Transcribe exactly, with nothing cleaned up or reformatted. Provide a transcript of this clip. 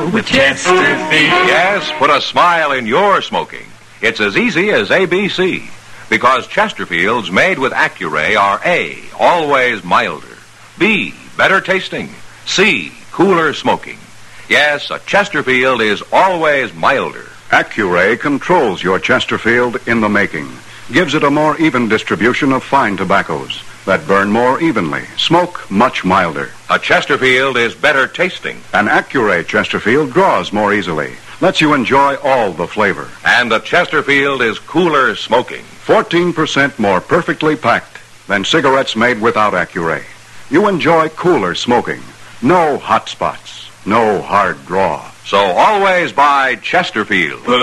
with Chesterfield. Yes, put a smile in your smoking. It's as easy as A B C. Because Chesterfields made with Accuray are A, always milder. B, better tasting. C, cooler smoking. Yes, a Chesterfield is always milder. Accuray controls your Chesterfield in the making. Gives it a more even distribution of fine tobaccos that burn more evenly, smoke much milder. A Chesterfield is better tasting. An Accuray Chesterfield draws more easily, lets you enjoy all the flavor. And a Chesterfield is cooler smoking. fourteen percent more perfectly packed than cigarettes made without Accuray. You enjoy cooler smoking. No hot spots. No hard draw. So always buy Chesterfield.